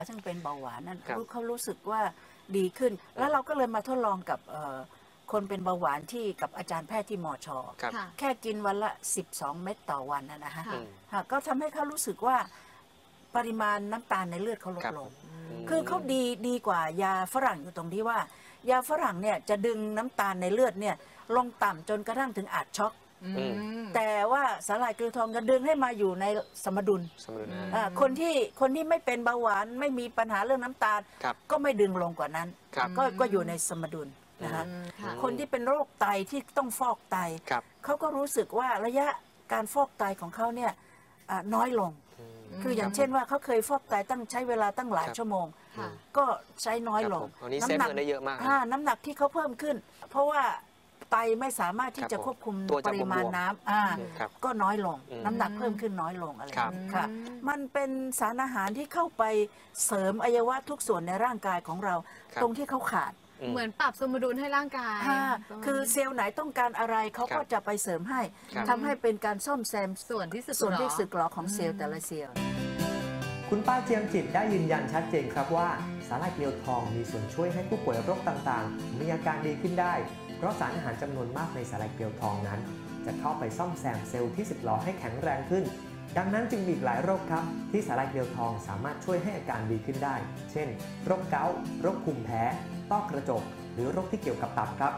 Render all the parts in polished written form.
ซึ่งเป็นเบาหวานนั้นเขารู้สึกว่าดีขึ้นแล้วเราก็เลยมาทดลองกับคนเป็นเบาหวานที่กับอาจารย์แพทย์ที่มช.แค่กินวันละ12 เม็ดต่อวันนะฮะก็ทำให้เขารู้สึกว่าปริมาณน้ำตาลในเลือดเขาลดลงคือเขาดีกว่ายาฝรั่งอยู่ตรงที่ว่ายาฝรั่งเนี่ยจะดึงน้ำตาลในเลือดเนี่ยลงต่ำจนกระทั่งถึงอาจช็อกแต่ว่าสาหร่ายเกลือทองจะดึงให้มาอยู่ในสมดุลคนที่ไม่เป็นเบาหวานไม่มีปัญหาเรื่องน้ำตาลก็ไม่ดึงลงกว่านั้นก็อยู่ในสมดุลนะคะคนที่เป็นโรคไตที่ต้องฟอกไตเขาก็รู้สึกว่าระยะการฟอกไตของเขาเนี่ยน้อยลงคืออย่างเช่นว่าเขาเคยฟอกไตใช้เวลาตั้งหลายชั่วโมงก็ใช้น้อยลงน้ำหนักได้เยอะมากน้ำหนักที่เขาเพิ่มขึ้นเพราะว่าไตไม่สามารถที่จะควบคุมปริมาณน้ำก็น้อยลงน้ำหนักเพิ่มขึ้นน้อยลงอะไรค่ะมันเป็นสารอาหารที่เข้าไปเสริมอวัยวะทุกส่วนในร่างกายของเราตรงที่เขาขาดเหมือนปรับสมดุลให้ร่างกายคือเซลล์ไหนต้องการอะไรเขาก็จะไปเสริมให้ทำให้เป็นการซ่อมแซมส่วนที่สึกหรอของเซลล์แต่ละเซลล์คุณป้าเจียมจิตได้ยืนยันชัดเจนครับว่าสาหร่ายเกลียวทองมีส่วนช่วยให้ผู้ป่วยโรคต่างๆมีอาการดีขึ้นได้เพราะสารอาหารจำนวนมากในสาหร่ายเกลียวทองนั้นจะเข้าไปซ่อมแซมเซลล์ที่สึกหรอให้แข็งแรงขึ้นดังนั้นจึงมีอีกหลายโรคครับที่สาหร่ายเกลียวทองสามารถช่วยให้อาการดีขึ้นได้เช่นโรคเกาต์โรคภูมิแพ้ต้อกระจกหรือโรคที่เกี่ยวกับตับครับ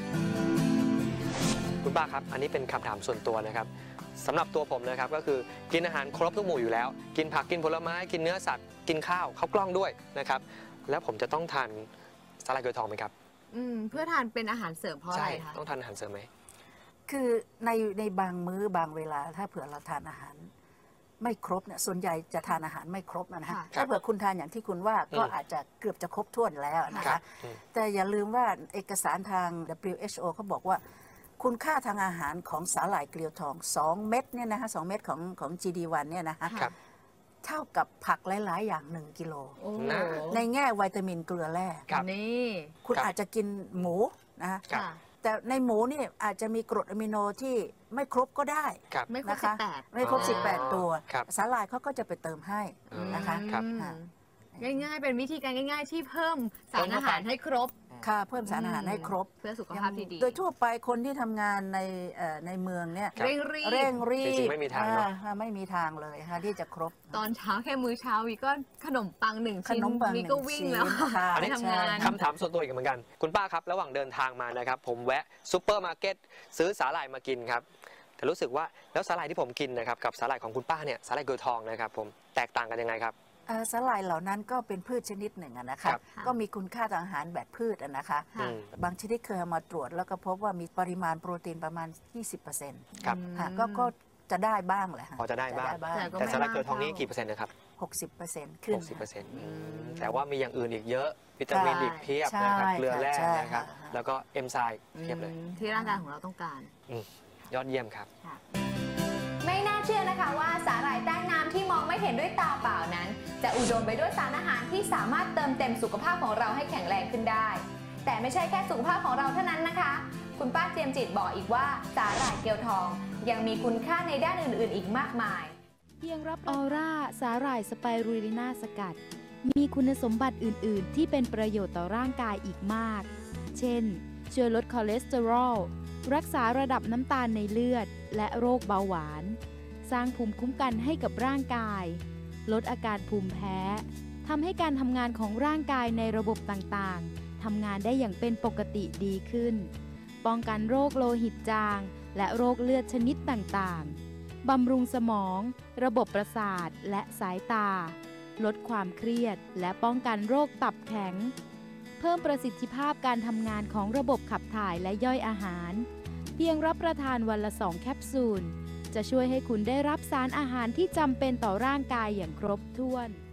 คุณป้าครับอันนี้เป็นคำถามส่วนตัวนะครับสำหรับตัวผมนะครับก็คือกินอาหารครบทุกหมู่อยู่แล้วกินผักกินผลไม้กินเนื้อสัตว์กินข้าวกล้องด้วยนะครับแล้วผมจะต้องทานสาหร่ายเกลียวทองไหมครับเพื่อทานเป็นอาหารเสริมเพราะอะไรคะต้องทานอาหารเสริมไหมคือในบางมื้อบางเวลาถ้าเผื่อเราทานอาหารไม่ครบเนี่ยส่วนใหญ่จะทานอาหารไม่ครบนะฮะถ้าเผื่อคุณทานอย่างที่คุณว่าก็อาจจะเกือบจะครบถ้วนแล้วนะคะแต่อย่าลืมว่าเอกสารทาง WHO เขาบอกว่าคุณค่าทางอาหารของสาหร่ายเกลียวทอง2 เม็ดเนี่ยนะคะ2 เม็ดของ GD1 เนี่ยนะคะเท่ากับผักหลายๆอย่าง1 กิโลในแง่วิตามินเกลือแร่นี่คุณอาจจะกินหมูนะแต่ในหมูนี่อาจจะมีกรดอะมิโนที่ไม่ครบก็ได้ไม่ครบ18 ไม่ครบ18ตัวสาหร่ายเขาก็จะไปเติมให้นะคะง่ายๆเป็นวิธีการง่ายๆที่เพิ่มสารอาหารให้ครบค่ะเพิ่มสารอาหารให้ครบเพื่อสุขภาพที่ดีโดยทั่วไปคนที่ทำงานในเมืองเนี่ยเร่งรีบจริงๆไม่มีทางไม่มีทางเลยค่ะที่จะครบตอนเช้าแค่มื้อเช้าวีก็ขนมปัง1 ชิ้นวีก็วิ่งแล้วไปทำงานคำถามส่วนตัวอีกเหมือนกันคุณป้าครับระหว่างเดินทางมานะครับผมแวะซูเปอร์มาร์เก็ตซื้อสาหร่ายมากินครับแต่รู้สึกว่าแล้วสาหร่ายที่ผมกินนะครับกับสาหร่ายของคุณป้าเนี่ยสาหร่ายเกลือทองนะครับผมแตกต่างกันยังไงครับสาหร่ายเหล่านั้นก็เป็นพืชชนิดหนึ่งนะคะก็มีคุณค่าทางอาหารแบบพืชนะคะบางชนิดเคยเอามาตรวจแล้วก็พบว่ามีปริมาณโปรตีนประมาณ 20%ก็จะได้บ้างแหละพอจะได้บ้างแต่สาหร่ายเกลือทองนี้กี่เปอร์เซ็นต์นะครับ 60%ขึ้น 60%แต่ว่ามีอย่างอื่นอีกเยอะวิตามินอีกเพียบนะครับเกลือแร่นะครับแล้วก็เอนไซม์เพียบเลยที่ร่างกายของเราต้องการยอดเยี่ยมครับไม่น่าเชื่อนะคะว่าสาหร่ายใต้น้ำที่มองไม่เห็นด้วยตาเปล่านั้นจะอุดมไปด้วยสารอาหารที่สามารถเติมเต็มสุขภาพของเราให้แข็งแรงขึ้นได้แต่ไม่ใช่แค่สุขภาพของเราเท่านั้นนะคะคุณป้าเจียมจิตบอกอีกว่าสาหร่ายเกลียวทองยังมีคุณค่าในด้านอื่นๆอีกมากมายเพียงรับออร่าสาหร่ายสไปรูลิน่าสกัดมีคุณสมบัติอื่นๆที่เป็นประโยชน์ต่อร่างกายอีกมากเช่นช่วยลดคอเลสเตอรอลรักษาระดับน้ำตาลในเลือดและโรคเบาหวานสร้างภูมิคุ้มกันให้กับร่างกายลดอาการภูมิแพ้ทำให้การทำงานของร่างกายในระบบต่างๆทำงานได้อย่างเป็นปกติดีขึ้นป้องกันโรคโลหิตจางและโรคเลือดชนิดต่างๆบำรุงสมองระบบประสาทและสายตาลดความเครียดและป้องกันโรคตับแข็งเพิ่มประสิทธิภาพการทำงานของระบบขับถ่ายและย่อยอาหารเพียงรับประทานวันละ2 แคปซูลจะช่วยให้คุณได้รับสารอาหารที่จำเป็นต่อร่างกายอย่างครบถ้วน